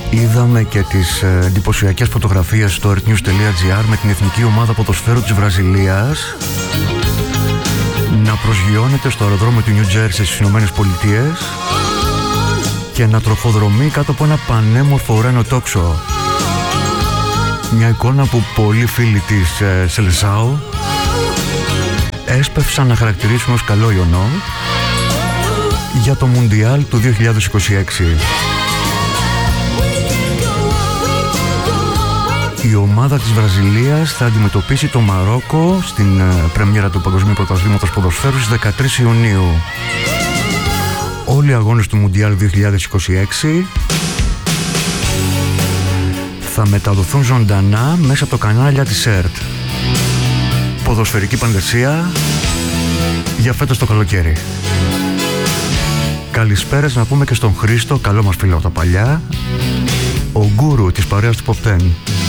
Είδαμε και τις εντυπωσιακές φωτογραφίες στο earthnews.gr με την εθνική ομάδα ποδοσφαίρου της Βραζιλίας να προσγειώνεται στο αεροδρόμιο του Νιου Τζέρσι στις Ηνωμένες Πολιτείες και να τροχοδρομεί κάτω από ένα πανέμορφο ρένο τόξο. Μια εικόνα που πολλοί φίλοι της Σελεσάου έσπευσαν να χαρακτηρίσουν ως καλό ιονό για το Μουντιάλ του 2026. Η ομάδα της Βραζιλίας θα αντιμετωπίσει το Μαρόκο στην πρεμιέρα του Παγκοσμίου Πρωταθλήματος Ποδοσφαίρου στις 13 Ιουνίου. Όλοι οι αγώνες του Μουντιάλ 2026 θα μεταδοθούν ζωντανά μέσα από το κανάλια της ΕΡΤ. Ποδοσφαιρική πανδεσία για φέτος το καλοκαίρι. Καλησπέρας να πούμε και στον Χρήστο, καλό μας φίλο από τα παλιά, ο γκούρου της παρέας του Pop 10.